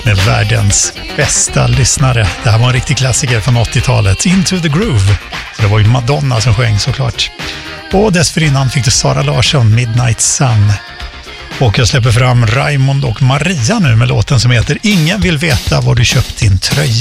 med världens bästa lyssnare. Det här var en riktig klassiker från 80-talet, Into the Groove. Så det var ju Madonna som sjöng såklart. Och dessförinnan fick du Sara Larsson, Midnight Sun. Och jag släpper fram Raymond och Maria nu med låten som heter Ingen vill veta var du köpt din tröja.